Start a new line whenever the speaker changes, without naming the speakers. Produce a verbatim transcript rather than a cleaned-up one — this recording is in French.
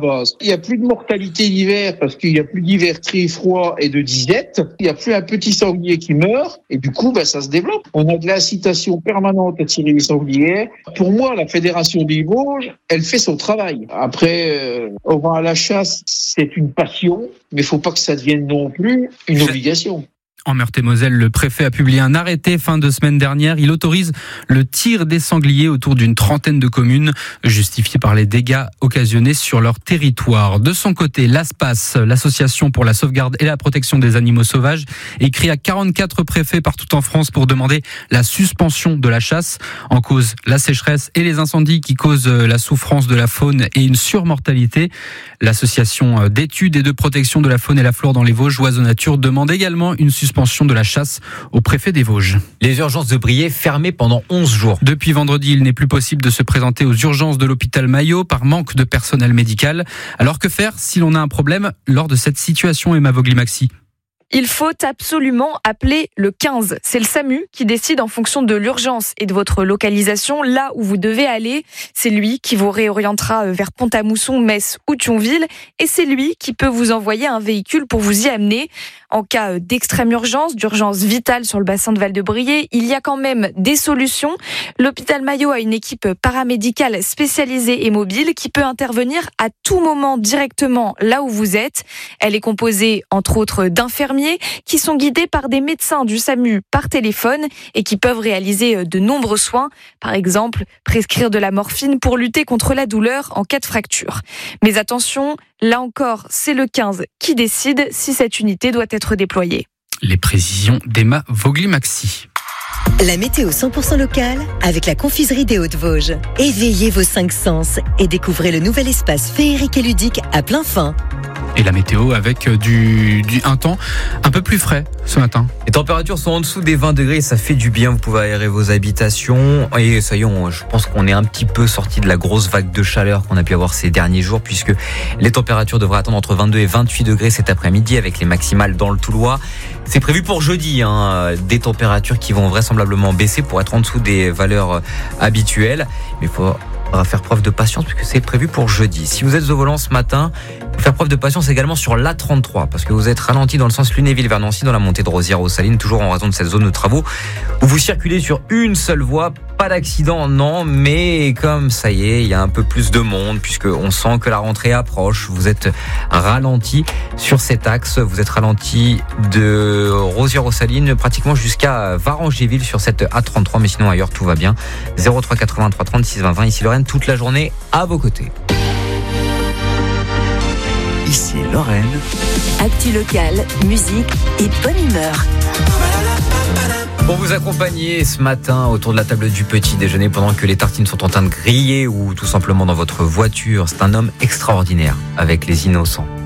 base. Il n'y a plus de mortalité d'hiver parce qu'il n'y a plus d'hiver très froid et de disette. Il n'y a plus un petit sanglier qui meurt et du coup, ben, ça se développe. On a de l'incitation permanente à tirer les sangliers. Pour moi, la Fédération des Vosges, elle fait son travail. Après, euh, on va à la chasse, c'est une passion, mais il ne faut pas que ça devienne non plus une obligation.
En Meurthe-et-Moselle, le préfet a publié un arrêté fin de semaine dernière. Il autorise le tir des sangliers autour d'une trentaine de communes, justifié par les dégâts occasionnés sur leur territoire. De son côté, l'ASPAS, l'Association pour la sauvegarde et la protection des animaux sauvages, écrit à quarante-quatre préfets partout en France pour demander la suspension de la chasse. En cause, la sécheresse et les incendies qui causent la souffrance de la faune et une surmortalité. L'association d'études et de protection de la faune et la flore dans les Vosges, Oiseaux Nature, demande également une suspension de la chasse au préfet des Vosges.
Les urgences de Briey fermées pendant onze jours.
Depuis vendredi, il n'est plus possible de se présenter aux urgences de l'hôpital Maillot par manque de personnel médical. Alors que faire si l'on a un problème lors de cette situation, Emma Vogli-Maxi ?
Il faut absolument appeler le quinze. C'est le SAMU qui décide en fonction de l'urgence et de votre localisation, là où vous devez aller. C'est lui qui vous réorientera vers Pont-à-Mousson, Metz ou Thionville. Et c'est lui qui peut vous envoyer un véhicule pour vous y amener. En cas d'extrême urgence, d'urgence vitale sur le bassin de Val-de-Briey, il y a quand même des solutions. L'hôpital Maillot a une équipe paramédicale spécialisée et mobile qui peut intervenir à tout moment directement là où vous êtes. Elle est composée, entre autres, d'infirmiers qui sont guidés par des médecins du SAMU par téléphone et qui peuvent réaliser de nombreux soins. Par exemple, prescrire de la morphine pour lutter contre la douleur en cas de fracture. Mais attention, là encore, c'est le quinze qui décide si cette unité doit être déployée.
Les précisions d'Emma Vogli-Maxi.
La météo cent pour cent locale avec la confiserie des Hauts-de-Vosges. Éveillez vos cinq sens et découvrez le nouvel espace féerique et ludique à plein fin.
Et la météo avec du, du un temps un peu plus frais ce matin.
Les températures sont en dessous des vingt degrés, ça fait du bien, vous pouvez aérer vos habitations. Et ça y est, on, je pense qu'on est un petit peu sorti de la grosse vague de chaleur qu'on a pu avoir ces derniers jours, puisque les températures devraient attendre entre vingt-deux et vingt-huit degrés cet après-midi avec les maximales dans le Toulois. C'est prévu pour jeudi, hein, des températures qui vont vraisemblablement baisser pour être en dessous des valeurs habituelles. Mais il faut faire preuve de patience puisque c'est prévu pour jeudi. Si vous êtes au volant ce matin, il faut faire preuve de patience également sur l'A trente-trois parce que vous êtes ralenti dans le sens Lunéville vers Nancy dans la montée de Rosières aux Salines, toujours en raison de cette zone de travaux où vous circulez sur une seule voie. Pas d'accident, non, mais comme ça y est, il y a un peu plus de monde puisque on sent que la rentrée approche. Vous êtes ralenti sur cet axe, vous êtes ralenti de Rosières aux Salines pratiquement jusqu'à Varangéville sur cette A trente-trois, mais sinon ailleurs tout va bien. zéro trois quatre-vingt-trois trente-six vingt vingt, ici Lorraine, toute la journée à vos côtés.
Ici Lorraine.
Actu locale, musique et bonne humeur.
Pour vous accompagner ce matin autour de la table du petit déjeuner pendant que les tartines sont en train de griller ou tout simplement dans votre voiture, c'est un homme extraordinaire avec Les Innocents.